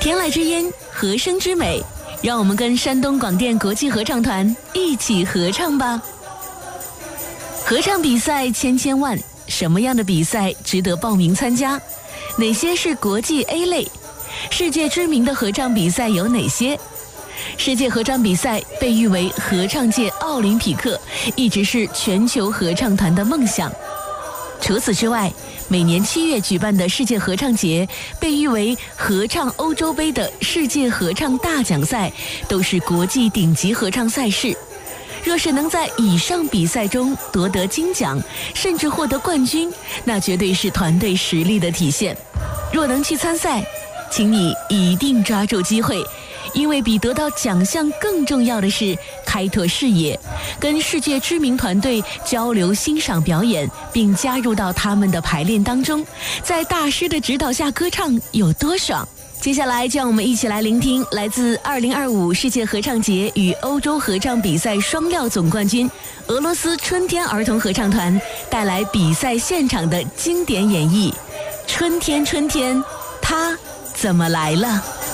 天籁之音，和声之美，让我们跟山东广电国际合唱团一起合唱吧。合唱比赛千千万，什么样的比赛值得报名参加？哪些是国际 A 类？世界知名的合唱比赛有哪些？世界合唱比赛被誉为合唱界奥林匹克，一直是全球合唱团的梦想。除此之外，每年7月举办的世界合唱节被誉为合唱欧洲杯的世界合唱大奖赛，都是国际顶级合唱赛事。若是能在以上比赛中夺得金奖，甚至获得冠军，那绝对是团队实力的体现。若能去参赛，请你一定抓住机会，因为比得到奖项更重要的是开拓视野，跟世界知名团队交流欣赏表演，并加入到他们的排练当中，在大师的指导下歌唱有多爽。接下来就让我们一起来聆听来自2025世界合唱节与欧洲合唱比赛双料总冠军俄罗斯春天儿童合唱团带来比赛现场的经典演绎《春天春天，它怎么来了》。